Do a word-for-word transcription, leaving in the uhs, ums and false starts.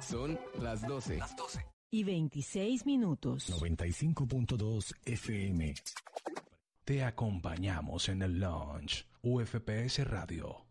Son las doce. Las doce. Y veintiséis minutos. noventa y cinco punto dos F M. Te acompañamos en el launch. U F P S Radio.